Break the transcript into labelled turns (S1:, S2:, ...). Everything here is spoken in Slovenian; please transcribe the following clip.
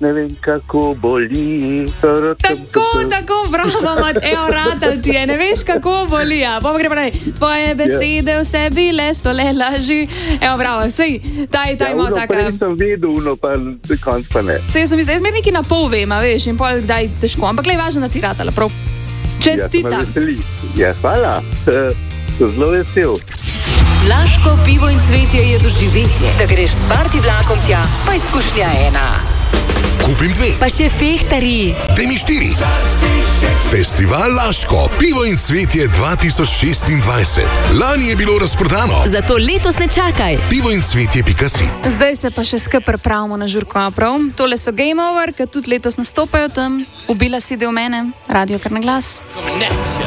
S1: ne vem, kako boli.
S2: Tako, bravo, evo, ratal ti je, ne veš, kako boli. Pa gre pa tvoje besede v sebi le so le laži. Evo, bravo, sej, ta ima taka.
S1: Ja, nisem vedel, pa konc pa ne.
S2: Sej, sem mislil, jaz nekaj na pol vem, veš, in pol kdaj težko. Ampak le je važno, da ti ratala, prav. Čestitam.
S1: Ja, hvala. Zelo vesel.
S3: Laško pivo in cvetje je doživetje. Da greš s party vlakom tja, pa izkušnja ena.
S4: Kupim 2.
S3: Pa še fehtari.
S4: Daj mi 4. Festival Laško, pivo in cvetje 2026. Lani je bilo razprodano.
S3: Zato letos ne čakaj.
S4: pivoincvetje.si.
S2: Zdaj se pa še skupaj pripravimo na žurko, prav? Tole so Game Over, ki tudi letos nastopajo tam. Ubila si del mene, radio kar na glas.